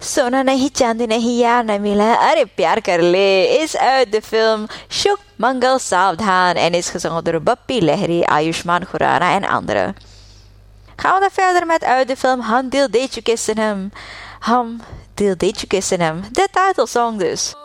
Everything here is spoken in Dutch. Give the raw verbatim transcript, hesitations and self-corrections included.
सोना नहीं चांदी नहीं यार न मिला अरे प्यार कर ले is uit de film Shuk Mangal Saavdhan en is gezongen door Bappi Lahiri, Ayushmann Khurrana en anderen. Gaan we dan verder met uit de film Hum Dil De Chuke Sanam. Hum Dil De Chuke Sanam, de titelsong dus.